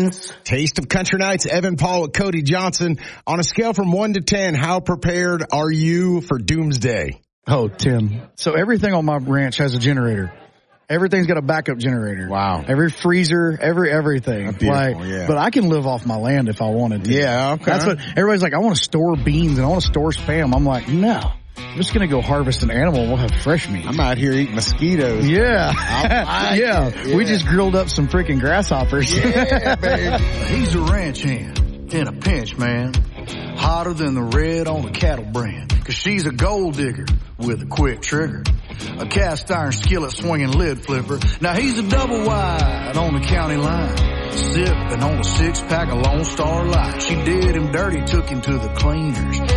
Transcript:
Nights. Taste of Country Nights, Evan Paul with Cody Johnson. On a scale from 1 to 10, how prepared are you for doomsday? Oh, 10. So everything on my ranch has a generator. Everything's got a backup generator. Wow. Every freezer, everything. Yeah. But I can live off my land if I wanted to. Yeah, okay. That's what everybody's like, I want to store beans and I want to store Spam. I'm like, no. I'm just going to go harvest an animal and we'll have fresh meat. I'm out here eating mosquitoes. Yeah. Yeah. We just grilled up some freaking grasshoppers. Yeah, baby. He's a ranch hand in a pinch, man. Hotter than the red on a cattle brand. 'Cause she's a gold digger with a quick trigger. A cast iron skillet swinging lid flipper. Now he's a double wide on the county line. Sipping on a 6-pack of Lone Star Light. She did him dirty, took him to the cleaners.